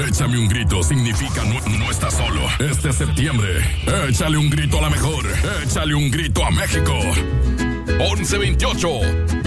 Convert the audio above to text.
Échame un grito significa no estás solo. Este septiembre, échale un grito a la mejor. Échale un grito a México. 1128